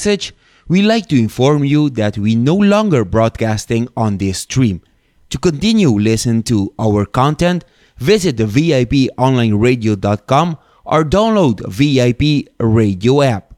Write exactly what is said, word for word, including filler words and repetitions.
message, we'd like to inform you that we no longer broadcasting on this stream. To continue listening to our content, visit the V I P online radio dot com or download V I P Radio app.